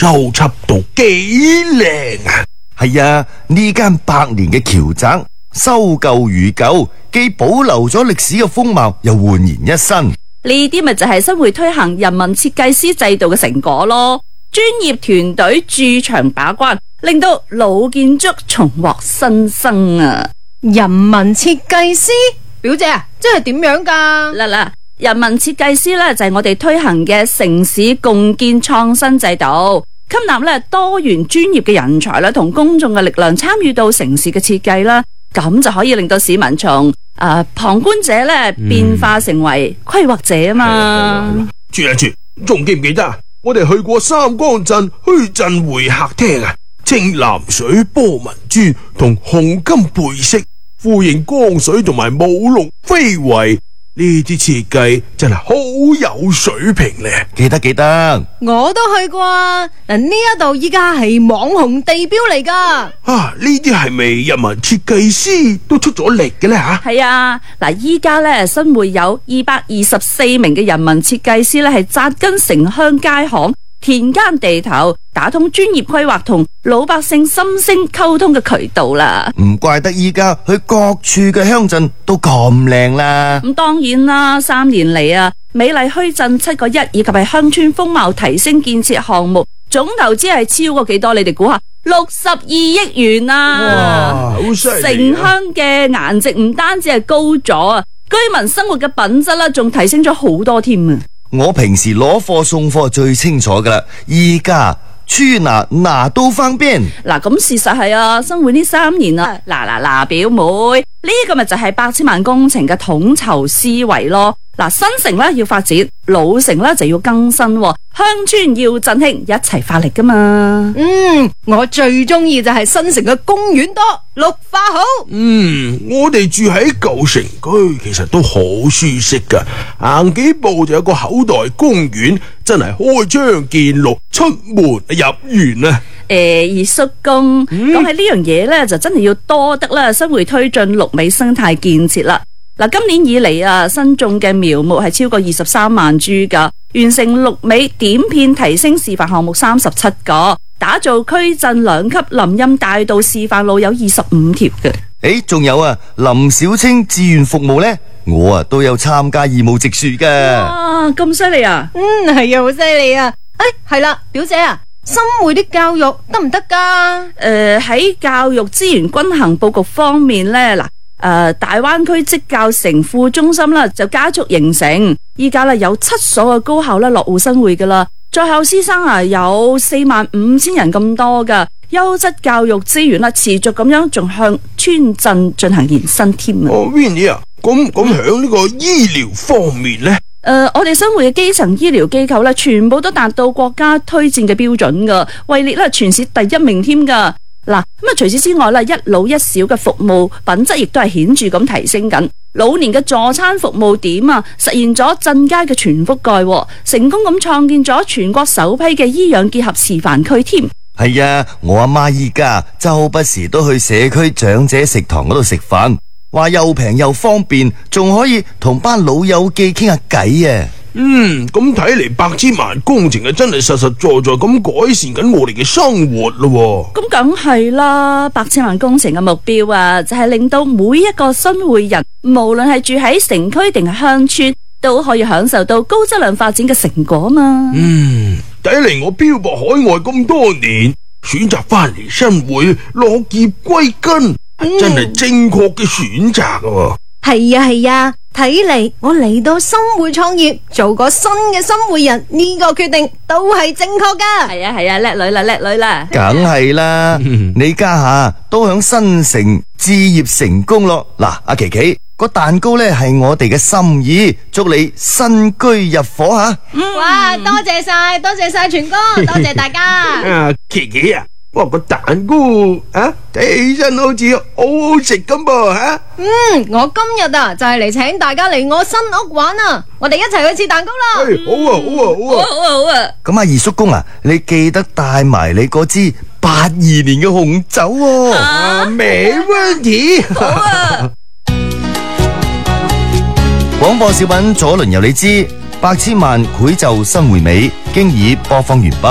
修葺到幾靚啊！ 係啊，呢間100年嘅橋宅修舊如舊，既保留咗歷史嘅風貌，又煥然一新。 呢啲咪就係新會推行人民設計師制度嘅成果咯。專業團隊駐場把關，令到老建築重獲新生啊！ 人民設計師，表姐啊，即係點樣噶？ 嗱，人民設計師咧就係我哋推行嘅城市共建創新制度，吸納咧多元專業嘅人才啦，同公眾嘅力量參與到城市嘅設計啦，咁就可以令到市民從旁觀者咧變化成為規劃者啊嘛。 住，仲記唔記得啊？我哋去過三江鎮墟鎮會客廳啊，青藍水波紋磚同紅金配飾，呼應江水同埋舞龍飛圍，呢啲設計真係好有水平咧。 記得， 我都去過啊！嗱，呢一度依家係網紅地標嚟噶。 啊，呢啲係咪人民設計師都出咗力嘅咧吓？ 係啊，嗱，依家咧新會有224名嘅人民設計師咧係扎根城鄉街巷、田間地頭，打通專業規劃同老百姓心聲溝通嘅渠道啦。 唔怪得依家去各處嘅鄉鎮都咁靚啦。 咁當然啦，3年嚟啊，美麗墟鎮7個1以及係鄉村風貌提升建設項目總投資係超過幾多？你哋估下？62億元啊！ 哇，好犀利啊！ 城鄉嘅顏值唔單止係高咗啊，居民生活嘅品質啦，仲提升咗好多添啊！ 我平時攞貨送貨最清楚噶啦，依家去哪都方便。 嗱，咁事實係啊，新會呢3年啊，嗱，表妹呢個咪就係8千萬工程嘅統籌思維咯。嗱，新城咧要發展，老城咧就要更新，鄉村要振興，一齊發力噶嘛。 我最中意就係新城嘅公園多，綠化好。 我哋住喺舊城區，其實都好舒適噶，行幾步就有個口袋公園，真係開窗見綠，出門入園啊！ 二叔公講起呢樣嘢咧，就真係要多得啦，新會推進綠美生態建設啦。嗱，今年以嚟啊，新種嘅苗木係超過23萬株噶，完成綠美點片提升示範項目37個，打造區鎮2級林蔭大道示範路有25條嘅。 仲有啊，林小青志願服務呢，我都有參加義務植樹噶。 哇，咁犀利啊！ 係啊，好犀利啊！係啦，表姐啊，新會啲教育得唔得噶？ 喺教育資源均衡布局方面呢，大灣區職教城副中心啦，就加速形成。依家咧有7所嘅高校咧落戶新會噶啦，在校師生啊有45000人咁多噶，優質教育資源啦持續咁樣仲向村鎮進行延伸添啊。 Winnie 啊，咁響呢個醫療方面咧？ 我哋新會嘅基層醫療機構咧，全部都達到國家推薦嘅標準噶，位列咧全市第1名添噶。嗱，咁啊，除此之外咧，一老一小嘅服務品質亦都係顯著咁提升緊。老年嘅助餐服務點啊，實現咗鎮街嘅全覆蓋，成功咁創建咗全國首批嘅醫養結合示範區添。 係啊，我阿媽依家周不時都去社區長者食堂嗰度食飯，話又平又方便，仲可以同班老友記傾下偈啊！ 咁睇嚟8千萬工程啊，真係實實在在咁改善緊我哋嘅生活咯。 咁梗係啦，8千萬工程嘅目標啊，就係令到每一個新會人，無論係住喺城區定係鄉村，都可以享受到高質量發展嘅成果嘛。 睇嚟我漂泊海外咁多年，選擇翻嚟新會落葉歸根，真係正確嘅選擇啊！ 係啊，睇嚟我嚟到新會創業，做個新嘅新會人，呢個決定都係正確噶。 係啊，叻女啦， 梗係啦，你家下都響新城置業成功咯。嗱，阿琪琪，個蛋糕呢係我哋嘅心意，祝你新居入伙吓。 哇，多謝晒全哥，多謝大家。 琪琪啊，哇，個蛋糕啊，睇起身好似好好食咁噃吓。 我今日啊就係嚟請大家嚟我新屋玩啊，我哋一齊去切蛋糕啦。 好啊。 咁阿二叔公啊，你記得帶埋你嗰支82年嘅紅酒喎。 沒問題。 好啊。 廣播小品左輪由你知，8千萬繪就新會美，經已播放完畢。